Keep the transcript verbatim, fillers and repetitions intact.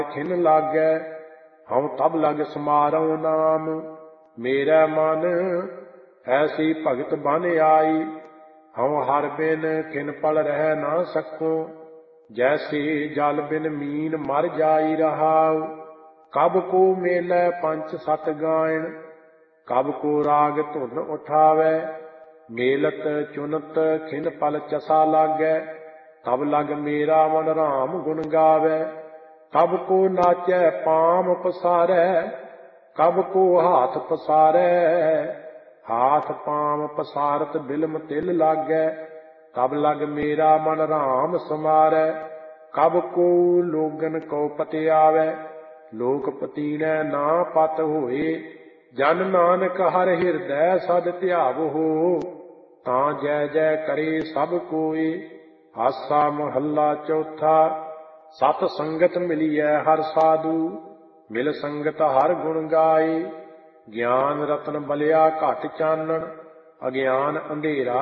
खिन लागै, हम तब लग समारो नाम। मेरा मन ऐसी भगत बन आई, हम हर बिन किन पल रह ना सको। जैसे जल बिन मीन मर जाई रहाऊ, कब को मेलै पंच सत गायन। कब को राग धुन उठावै, मेलत चुनत खिन पल चसा लागै। तब लग मेरा मन राम गुण गावै, तब को नाचै पाम पसारै। कब को हाथ पसारै, हाथ पाम पसारत बिलम तिल लागै। तब लग मेरा मन राम समारै, कब को लोगन को पति आवै। लोक पतीनै ना पत होए, जन नानक हर हिरदै सद ध्यावहु। तां जय जय करे सब कोई, आसा महला चौथा। सत संगत मिलियै हर साधु, मिल संगत हर गुण गाए। ज्ञान रतन बलिया घट चानਣ, अज्ञान अंधेरा